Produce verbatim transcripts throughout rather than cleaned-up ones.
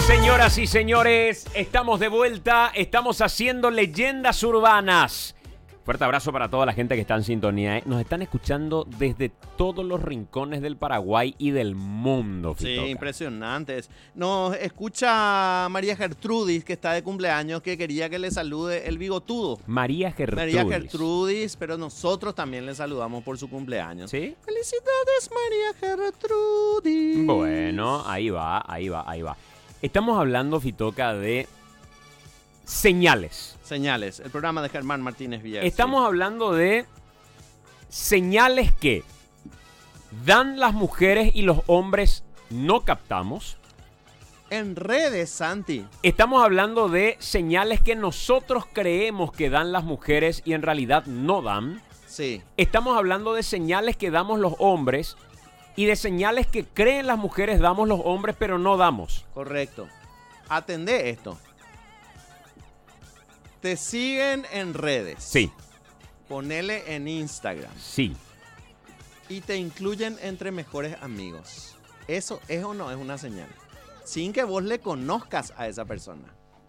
Señoras y señores, estamos de vuelta, estamos haciendo leyendas urbanas. Fuerte abrazo para toda la gente que está en sintonía, ¿eh? Nos están escuchando desde todos los rincones del Paraguay y del mundo, Fitoca. Sí, impresionantes. Nos escucha María Gertrudis, que está de cumpleaños, que quería que le salude el bigotudo. María Gertrudis. María Gertrudis, pero nosotros también le saludamos por su cumpleaños. ¿Sí? Felicidades, María Gertrudis. Bueno, ahí va, ahí va, ahí va. Estamos hablando, Fitoca, de señales. Señales, el programa de Germán Martínez Villegas. Estamos sí. hablando de señales que dan las mujeres y los hombres no captamos. En redes, Santi. Estamos hablando de señales que nosotros creemos que dan las mujeres y en realidad no dan. Sí. Estamos hablando de señales que damos los hombres y de señales que creen las mujeres damos los hombres pero no damos. Correcto. Atendé esto. Te siguen en redes. Sí. Ponele en Instagram. Sí. Y te incluyen entre mejores amigos. ¿Eso es o no es una señal? Sin que vos le conozcas a esa persona.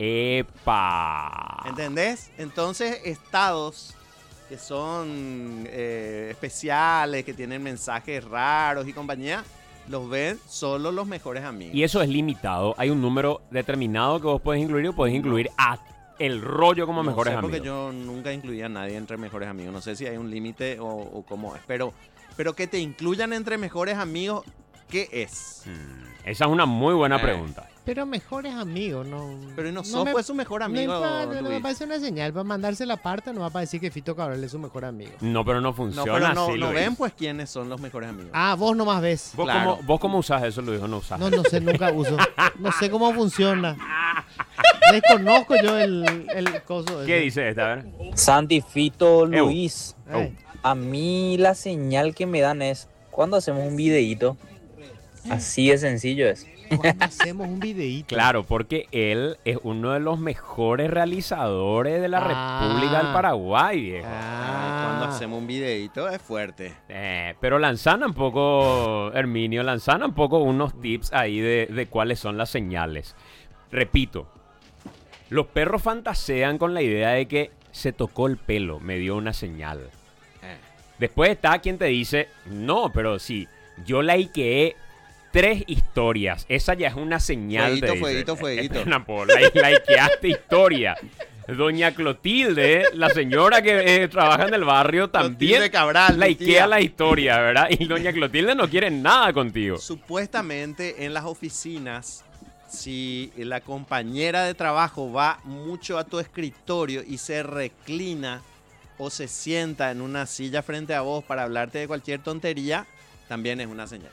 ¡Epa! ¿Entendés? Entonces, estados que son eh, especiales, que tienen mensajes raros y compañía, los ven solo los mejores amigos. Y eso es limitado. Hay un número determinado que vos podés incluir o podés incluir a el rollo como no mejores sé, amigos. Porque yo nunca incluía a nadie entre mejores amigos. No sé si hay un límite o, o cómo es. Pero, pero que te incluyan entre mejores amigos, ¿qué es? Hmm, esa es una muy buena Eh. pregunta. Pero mejores amigos, no. Pero no no sos me- pues su mejor amigo, No, importa, no me Luis. parece una señal. Para mandarse la parte no va a decir que Fito Cabral es su mejor amigo. No, pero no No, funciona pero no, así, no Luis. ven pues quiénes son los mejores amigos. Ah, vos nomás ves. ¿Vos, Claro. cómo, ¿Vos cómo usás eso, Luis, o no usás? No, no sé, nunca uso. No sé cómo funciona. Desconozco yo el, el coso. ¿Qué ese. dice esta? A ver. Santi, Fito, Eu. Luis. Ay, A mí la señal que me dan es cuando hacemos un videíto. Así de sencillo es. ¿cuándo hacemos un videíto? Claro, porque él es uno de los mejores realizadores de la Ah. República del Paraguay, viejo. Ah, cuando Ah, hacemos un videito es fuerte. Eh, pero lanzan un poco, Herminio, lanzan un poco unos tips ahí de, de cuáles son las señales. Repito, los perros fantasean con la idea de que se tocó el pelo, me dio una señal. Eh. Después está quien te dice, no, pero sí, yo likeé tres historias. Esa ya es una señal. Fueguito, te dice. fueguito, fueguito. Espera, po, like- likeaste historia. Doña Clotilde, la señora que eh, trabaja en el barrio, también Clotilde Cabral, mi likea tía. la historia, ¿verdad? Y doña Clotilde no quiere nada contigo. Supuestamente en las oficinas, si la compañera de trabajo va mucho a tu escritorio y se reclina o se sienta en una silla frente a vos para hablarte de cualquier tontería, también es una señal.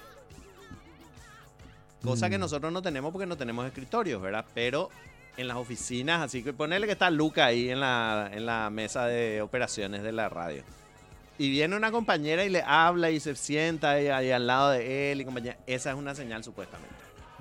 Cosa que nosotros no tenemos porque no tenemos escritorios, ¿verdad? Pero en las oficinas, así que ponele que está Luca ahí en la, en la mesa de operaciones de la radio. Y viene una compañera y le habla y se sienta ahí, ahí al lado de él y compañía. Esa es una señal supuestamente.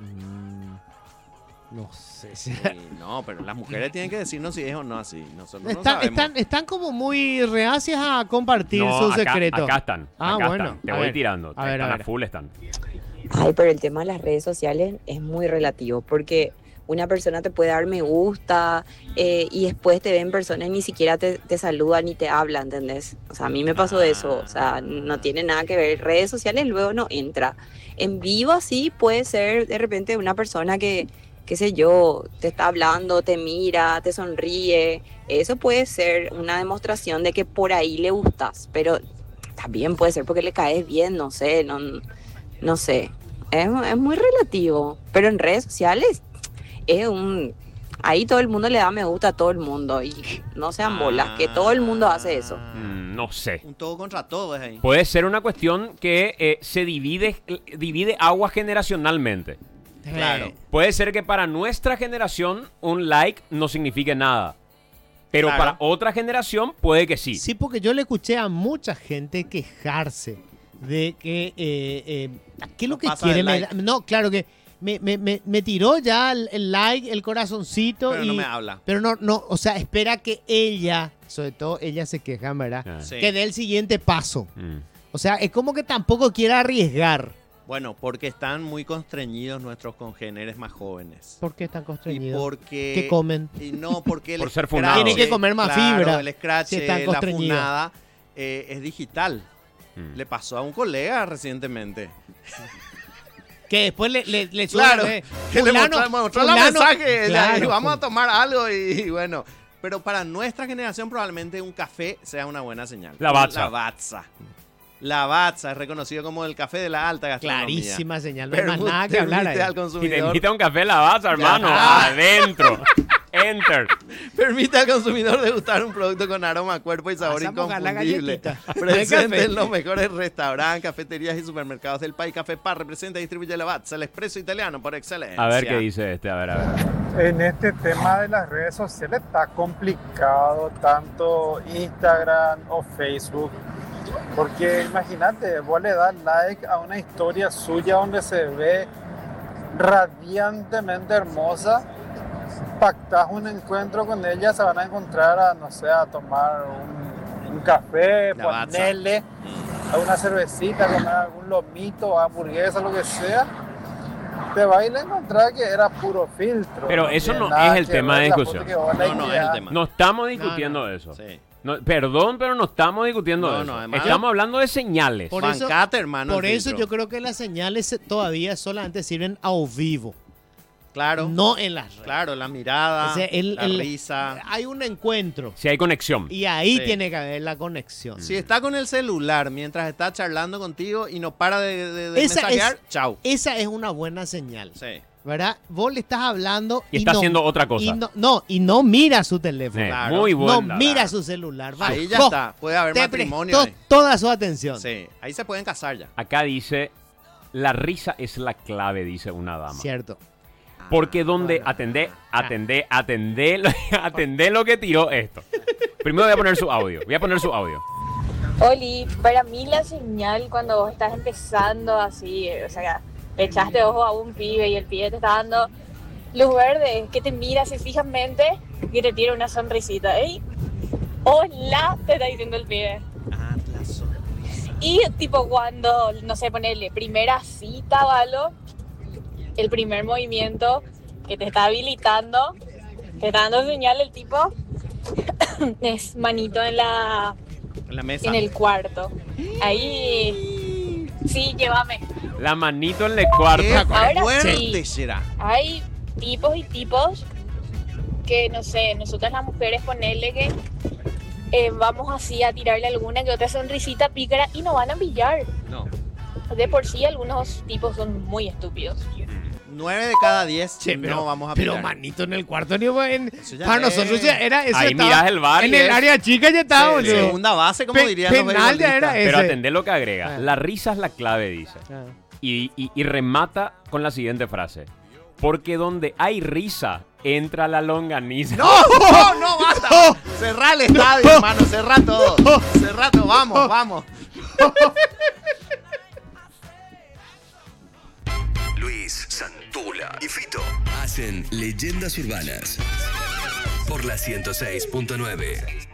mm, no sé. si- Y no, pero las mujeres tienen que decirnos si es o no así. Nosotros no Están, sabemos. están, están como muy reacias a compartir No, su acá, secreto. acá están. Ah, acá bueno, están. Te a voy ver, tirando. a ver, están a a ver. full, están. Ay, pero el tema de las redes sociales es muy relativo porque una persona te puede dar me gusta eh, y después te ven personas y ni siquiera te, te saludan ni te hablan, ¿entendés? O sea, a mí me pasó eso, o sea, no tiene nada que ver. Redes sociales luego no entra. En vivo así puede ser de repente una persona que, qué sé yo, te está hablando, te mira, te sonríe. Eso puede ser una demostración de que por ahí le gustas, pero también puede ser porque le caes bien, no sé, no, no sé. Es, es muy relativo, pero en redes sociales es un... Ahí todo el mundo le da me gusta a todo el mundo y no sean bolas, que todo el mundo hace eso. Mm, no sé. Un todo contra todo es ahí. Puede ser una cuestión que eh, se divide, divide agua generacionalmente. Claro. Puede ser que para nuestra generación un like no signifique nada. Pero Claro. para otra generación puede que sí. Sí, porque yo le escuché a mucha gente quejarse de que... Eh, eh, ¿qué es lo No que pasa quiere? del Me- like. no, claro que me, me, me, me tiró ya el, el like, el corazoncito. Pero y, no me habla. Pero no, no, o sea, espera que ella, sobre todo ella se queja, ¿verdad? Ah. Sí. Que dé el siguiente paso. Mm. O sea, es como que tampoco quiere arriesgar. Bueno, porque están muy constreñidos nuestros congéneres más jóvenes. ¿Por qué están Y constreñidos? porque... ¿Qué comen? Y no, porque el Por ser scratch, funados. Tienen que comer más claro, fibra el scratch, si están la constreñidos. funada, eh, es digital. Mm. Le pasó a un colega recientemente. Que después le, le, le suben, Claro, eh, que le fulano- mostró, mostró el fulano- mensaje, claro, y vamos a ful- tomar algo y, y bueno. Pero para nuestra generación probablemente un café sea una buena señal. La Batza. La Batza. La Batza es reconocido como el café de la alta gastronomía. Clarísima señal, no hay más Vermut nada que hablar permite ahí. al Y te consumidor, invita a un café Lavazza, hermano. Ah. Adentro. Enter. permite al consumidor degustar un producto con aroma, cuerpo y sabor Vas a mojar la inconfundible. galletita. Presente Café. en los mejores restaurantes, cafeterías y supermercados del país. Café Par representa y distribuye la Batza, el expreso italiano por excelencia. A ver qué dice este, a ver, a ver. En este tema de las redes sociales está complicado tanto Instagram o Facebook. Porque imagínate, vos le das like a una historia suya donde se ve radiantemente hermosa, pactas un encuentro con ella, se van a encontrar a, no sé, a tomar un, un café, La Batza. ponerle a una cervecita, comer algún lomito, hamburguesa, lo que sea. Te va a ir a encontrar que era puro filtro. Pero eso tiene no nada es el que tema ver de la discusión. foto que vos No, no es el likeás. tema. No estamos discutiendo eso. Sí. No, perdón, pero no estamos discutiendo No, eso. no, además- Estamos hablando de señales. Por eso- Bancate, hermano. Por el eso filtro. yo creo que las señales todavía solamente sirven a vivo, Claro, no en las redes. claro, la mirada, O sea, el- la el- risa. Hay un encuentro Si hay conexión. y ahí Sí. tiene que haber la conexión. Si está con el celular mientras está charlando contigo y no para de, de, de Esa mensajear, es- chau. Esa es una buena señal, Sí. ¿verdad? Vos le estás hablando Y está no, haciendo otra cosa. y no, no, y no mira su teléfono. Eh, Claro. Muy No bueno. mira su celular. va, Ahí ya jo, está. Puede haber Te matrimonio. prestó ahí. toda su atención. Sí, ahí se pueden casar ya. Acá dice, la risa es la clave, dice una dama. Cierto. Porque donde, bueno. atendé, atendé, atendé, lo- atendé lo que tiró esto. Primero voy a poner su audio. Voy a poner su audio. Oli, para mí la señal cuando vos estás empezando así, eh, o sea, le echaste ojo a un pibe y el pibe te está dando luz verde, que te mira así fijamente y te tira una sonrisita. ¿Eh? Hola, te está diciendo el pibe. Ah, la sonrisa. Y tipo cuando, no sé, ponerle primera cita o algo, el primer movimiento que te está habilitando, te está dando señal el tipo, es manito en la En la mesa. en el cuarto. Ahí, sí, llévame. La manito en el cuarto. ¡Qué Ahora fuerte sí. será! Hay tipos y tipos que, no sé, nosotras las mujeres ponerle que eh, vamos así a tirarle alguna que otra sonrisita pícara y no van a pillar. No. De por sí algunos tipos son muy estúpidos. Nueve de cada diez Che, pero, no vamos a pero pillar. manito en el cuarto, ni en, Eso ya para es- nosotros ya era eso. Ahí estaba mirás el bar en y el es- área chica ya estaba, Sí, boludo. segunda base, como Pe- dirían los penal ya era beisbolistas. ese. Pero atendé lo que agrega. Ah. La risa es la clave, dice. Ah. Y, y- y remata con la siguiente frase. Porque donde hay risa, entra la longaniza. ¡No! ¡No, no, basta! Cerrá el estadio, hermano, cerrá todo. Cerrá todo, vamos, vamos. Luis, Santula y Fito hacen Leyendas Urbanas por la ciento seis punto nueve.